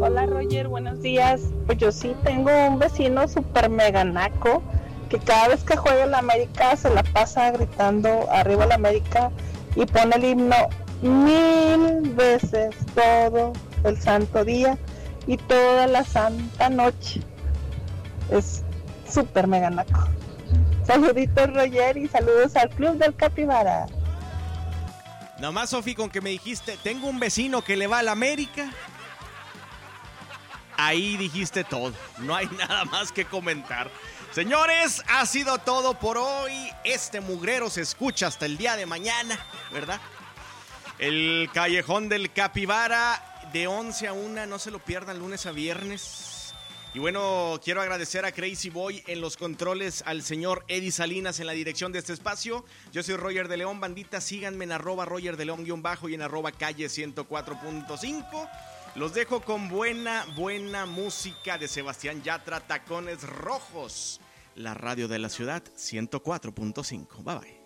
Hola Roger, buenos días. Pues yo sí tengo un vecino super mega naco que cada vez que juega el América se la pasa gritando arriba el América y pone el himno 1000 veces todo el santo día y toda la santa noche. Es super mega naco. Saluditos Roger y saludos al Club del Capibara. Nomás, Sofi, con que me dijiste, tengo un vecino que le va al América. Ahí dijiste todo. No hay nada más que comentar. Señores, ha sido todo por hoy. Este mugrero se escucha hasta el día de mañana, ¿verdad? El Callejón del Capibara de 11 a 1. No se lo pierdan, lunes a viernes. Y bueno, quiero agradecer a Crazy Boy en los controles, al señor Eddie Salinas en la dirección de este espacio. Yo soy Roger de León, bandita, síganme en @Roger de León _ y en @calle 104.5. Los dejo con buena música de Sebastián Yatra, Tacones Rojos. La radio de la ciudad, 104.5. Bye bye.